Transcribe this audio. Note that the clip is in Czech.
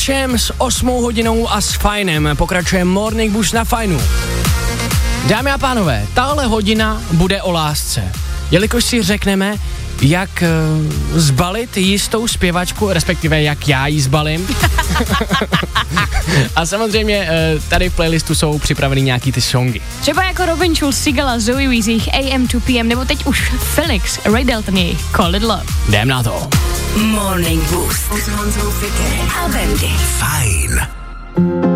Všem s 8 hodinou a s Fajnem pokračuje Morning Boost na Fajnu. Dámy a pánové, tahle hodina bude o lásce, jelikož si řekneme, jak zbalit jistou zpěvačku, respektive jak já ji zbalím. A samozřejmě tady v playlistu jsou připraveny nějaký ty songy. Třeba jako Robin Schulz, Sigala, Zoe Wees, jejich AM to PM, nebo teď už Felix, Ray Dalton, jejich Call It Love. Jdem na to. Morning Boost s Honzou Fikerem a Bendy. Fajn.